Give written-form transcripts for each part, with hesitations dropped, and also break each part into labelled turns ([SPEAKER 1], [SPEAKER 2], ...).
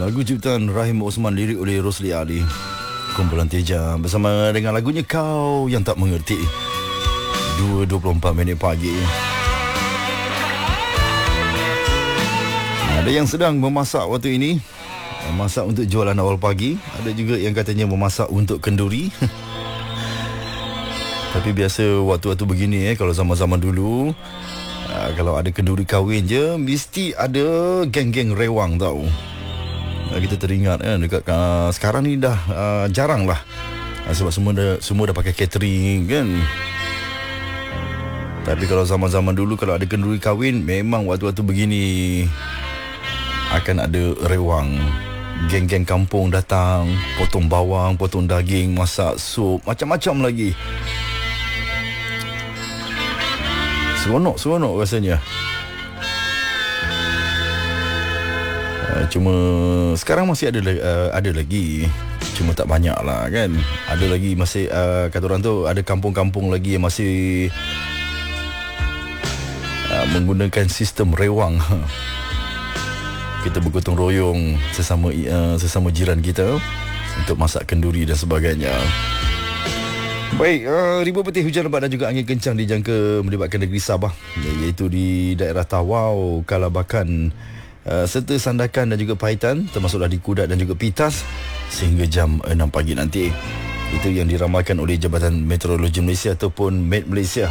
[SPEAKER 1] Lagu ciptaan Rahim Osman, lirik oleh Rosli Ali. Kumpulan Teja bersama dengan lagunya Kau Yang Tak Mengerti. 2.24 pagi. Ada yang sedang memasak waktu ini, memasak untuk jualan awal pagi. Ada juga yang katanya memasak untuk kenduri. Tapi biasa waktu-waktu begini kalau zaman-zaman dulu, kalau ada kenduri kahwin je, mesti ada geng-geng rewang tau. Kita teringat dekat sekarang ni dah jarang lah, sebab semua dah pakai catering kan. Tapi kalau zaman-zaman dulu, kalau ada kenduri kahwin, memang waktu-waktu begini akan ada rewang. Geng-geng kampung datang, potong bawang, potong daging, masak sup, macam-macam lagi. Seronok rasanya. Cuma sekarang masih ada lagi, cuma tak banyak lah kan. Ada lagi masih kata orang tu, ada kampung-kampung lagi yang masih menggunakan sistem rewang. Kita bergotong royong sesama jiran kita untuk masak kenduri dan sebagainya. Baik, ribuan petir hujan lebat dan juga angin kencang dijangka melibatkan negeri Sabah, iaitu di daerah Tawau, Kalabakan, serta Sandakan dan juga Paitan, termasuklah di Kudat dan juga Pitas sehingga jam 6 pagi nanti. Itu yang diramalkan oleh Jabatan Meteorologi Malaysia ataupun Met Malaysia.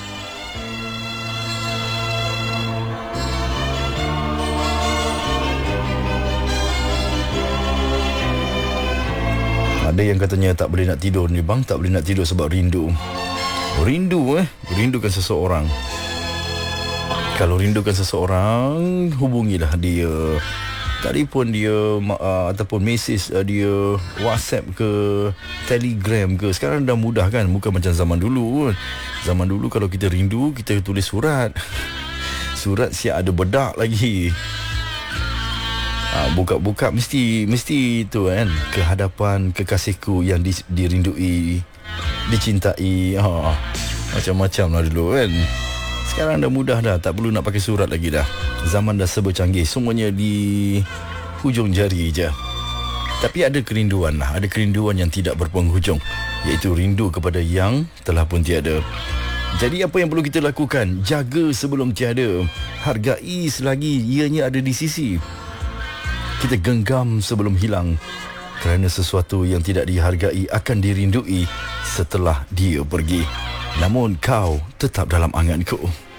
[SPEAKER 1] Ada yang katanya tak boleh nak tidur ni bang, tak boleh nak tidur sebab rindu. Rindukan seseorang. Kalau rindukan seseorang, hubungilah dia, telefon dia, ataupun mesej dia, WhatsApp ke, Telegram ke. Sekarang dah mudah kan, bukan macam zaman dulu. Zaman dulu kalau kita rindu, kita tulis surat. Surat siap ada bedak lagi. Buka-buka mesti tu kan, ke hadapan kekasihku yang dirindui, dicintai. Macam-macam lah dulu kan. Sekarang dah mudah dah, tak perlu nak pakai surat lagi dah. Zaman dah serba canggih, semuanya di hujung jari je. Tapi ada kerinduan lah, ada kerinduan yang tidak berpenghujung, iaitu rindu kepada yang telah pun tiada. Jadi apa yang perlu kita lakukan? Jaga sebelum tiada, hargai selagi ianya ada di sisi. Kita genggam sebelum hilang, kerana sesuatu yang tidak dihargai akan dirindui setelah dia pergi. Namun kau tetap dalam anganku.